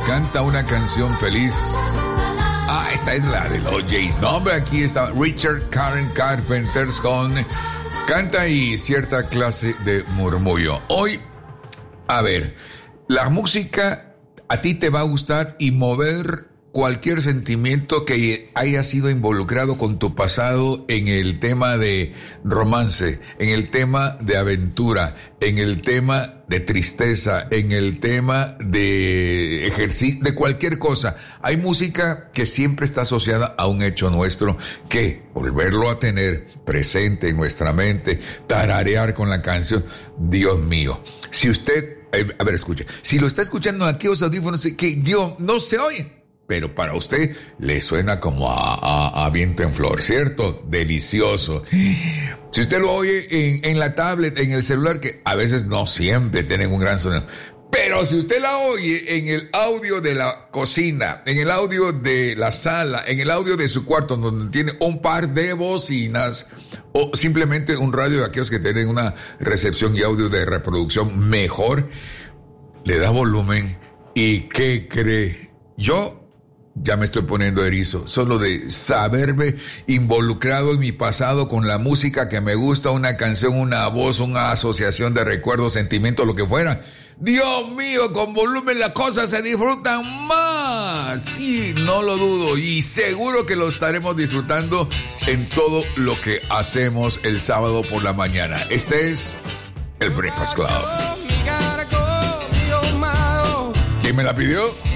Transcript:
canta una canción feliz. Ah, esta es la de los Jays. No, hombre, aquí está Richard Karen Carpenters con Canta y cierta clase de murmullo. Hoy, a ver, la música a ti te va a gustar y mover cualquier sentimiento que haya sido involucrado con tu pasado en el tema de romance, en el tema de aventura, en el tema de tristeza, en el tema de ejercicio, de cualquier cosa. Hay música que siempre está asociada a un hecho nuestro que volverlo a tener presente en nuestra mente, tararear con la canción, Dios mío. Si usted, a ver, escuche, si lo está escuchando en aquellos audífonos que Dios no se oye, pero para usted le suena como a viento en flor, ¿cierto? Delicioso. Si usted lo oye en la tablet, en el celular, que a veces no siempre tienen un gran sonido, pero si usted la oye en el audio de la cocina, en el audio de la sala, en el audio de su cuarto, donde tiene un par de bocinas, o simplemente un radio de aquellos que tienen una recepción y audio de reproducción mejor, le da volumen y ¿qué cree? Yo ya me estoy poniendo erizo, solo de saberme involucrado en mi pasado con la música que me gusta, una canción, una voz, una asociación de recuerdos, sentimientos, lo que fuera. Dios mío, con volumen las cosas se disfrutan más. Sí, no lo dudo y seguro que lo estaremos disfrutando en todo lo que hacemos el sábado por la mañana. Este es el Breakfast Club. ¿Quién me la pidió?